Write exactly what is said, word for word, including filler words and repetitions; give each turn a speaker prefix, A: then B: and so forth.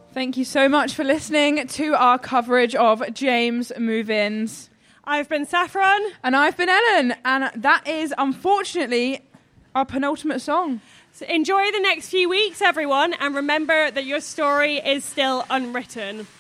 A: Thank you so much for listening to our coverage of James Move-Ins.
B: I've been Saffron.
A: And I've been Ellen. And that is, unfortunately, our penultimate song.
B: So enjoy the next few weeks, everyone. And remember that your story is still unwritten.